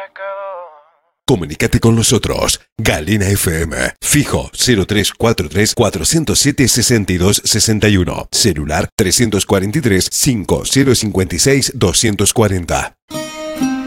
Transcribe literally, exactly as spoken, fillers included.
Comunícate con nosotros. Galena F M. Fijo cero tres cuatro tres, cuatro cero siete, seis dos seis uno. Celular tres cuatro tres, cinco cero cinco seis, dos cuatro cero.